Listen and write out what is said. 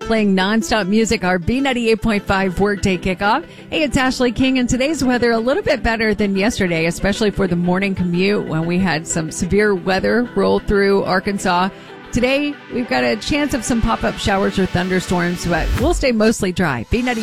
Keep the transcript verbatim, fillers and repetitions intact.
playing nonstop music, our B ninety-eight point five Workday Kickoff. Hey, it's Ashley King, and today's weather a little bit better than yesterday, especially for the morning commute when we had some severe weather roll through Arkansas. Today, we've got a chance of some pop-up showers or thunderstorms, but we'll stay mostly dry. B ninety-eight